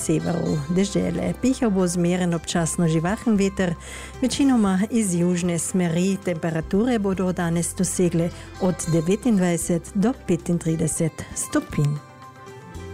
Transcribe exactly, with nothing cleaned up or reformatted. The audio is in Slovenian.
severu dežele. Pihal bo zmeren občasno živahen veter, večinoma iz južne smeri. Temperature bodo danes dosegle od devetindvajset do petintrideset stopinj.